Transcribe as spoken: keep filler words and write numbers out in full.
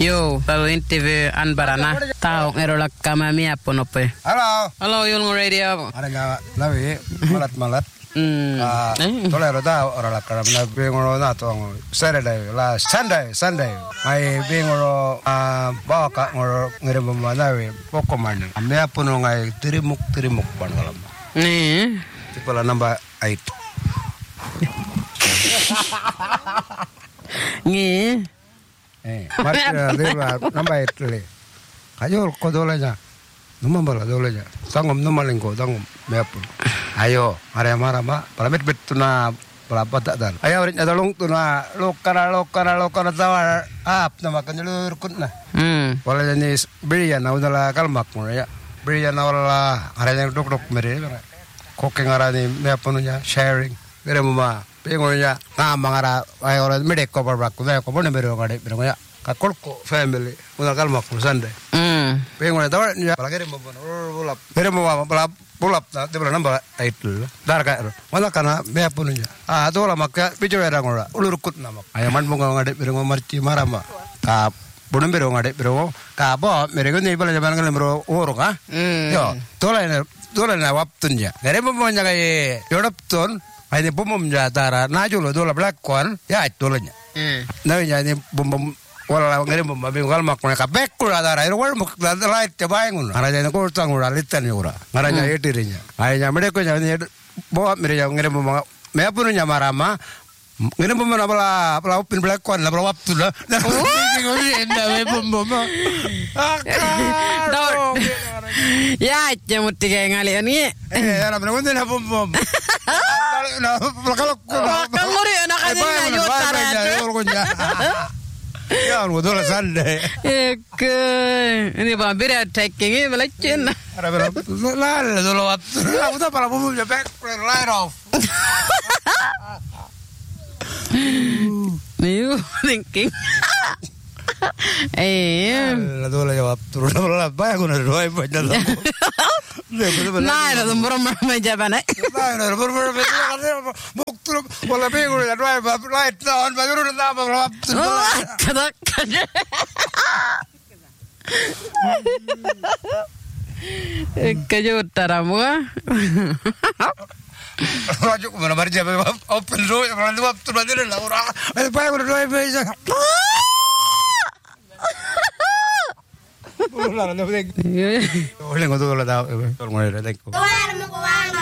Yo, lalu interview an barana. Tahu ngerolak kamami apa nope. Halo. Halo, Yulngu Radio. Ada nyawa lawi malat-malat. Hmm. Ah, tolero da ora la karam na bingoro na to Saturday la Sunday Sunday. Ai bingoro ah baka ngoro ngere mamana we poko man. Ame apuno ngai tirimuk tirimuk bangalam. Ni. Tipo la number eight. Ni. Eh, marcha de la number eight le. Kayo ko dolanya. Numambala dolanya. Sangom numalingko sangom me apun. Ayo, mara mara ma, palamit betuna pelapa tak dan. Ayo rit nyadalung tuna, lokana lokana lokana tawar ap nama kanjulur kunna. Hmm. Wala jenis berian na udala kalmak mo ya. Berian na wala aranya dok dok mere. Koke ngarani me apununya sharing. Mere mama, pengonya ngamangara ayo orang medek ko barbak ko ko bone mere ngade mere ya. Kakolko family udala kalmak mo sande. Hmm. Pengonya tawar ya palagere mo bon. Ulap. Mere mama pelap pulap na de namba itu dar ka wala kana me apununya ah dola makka bicara ngora ulurkut nama ayaman bunga ngade biro marci marama ka bonum biro ngade biro ka bo merego ni bala jaman ngale biro oro ka yo dola ne dola na waptunja ngare mo mo nyaga e yodapton ay bomum ja dara najulo dola black one ya dolanya na nya ni bom wala ngere mo mabi ngal mak ka bekku dara iro wal muk light te baengun ara jana ko tangura litan yura ara nya etirinya ay nya mede ko nya bo mere nya ngere mo me apunu nya marama ngere mo na bala bala upin black one la bala waptu la ngori enda me bom bom Ya, jamuti kayak ngali ani. Eh, ana me ngonde na bom bom na kalau ko Ngori anak aja nyota. Ya, udah lah Sunday. Eke, ini bambir ya taking ini belacin. Ada berapa? Lah, dulu waktu. Aku tuh pala bumbu ya back light off. New thinking. Eh, lah dulu ya waktu. Dulu lah, bayar guna dua ibu aja lah. Nah, itu berapa meja mana? Nah, itu berapa meja kan? Bukti, boleh bingung ya dua ibu light on, baru udah tambah waktu. Kata kata. Kejut taramu. Rajuk mana baru jawab open door, kalau waktu berarti lah orang. Eh, bayar guna dua ibu aja. Ulah, nanti. Ulah, nggak tahu lah tahu. Kalau mau ada, tengok.